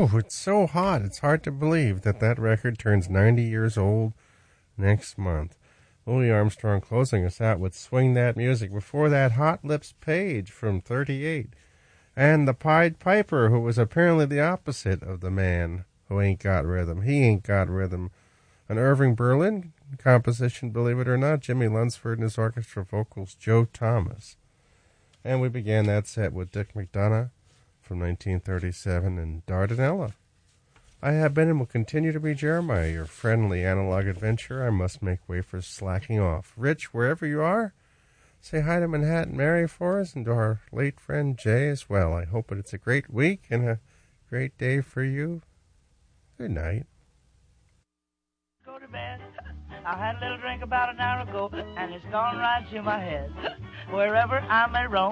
Oh, it's so hot. It's hard to believe that record turns 90 years old next month. Louis Armstrong closing us out with Swing That Music. Before that, Hot Lips Page from 38. And the Pied Piper, who was apparently the opposite of the man who ain't got rhythm. He ain't got rhythm. An Irving Berlin composition, believe it or not. Jimmy Lunsford and his orchestra vocals, Joe Thomas. And we began that set with Dick McDonough from 1937 and Dardanella. I have been and will continue to be Jeremiah, your friendly analog adventurer. I must make way for slacking off. Rich, wherever you are, say hi to Manhattan Mary for us and to our late friend Jay as well. I hope it's a great week and a great day for you. Good night. Go to bed. I had a little drink about an hour ago, and it's gone right to my head. Wherever I may roam.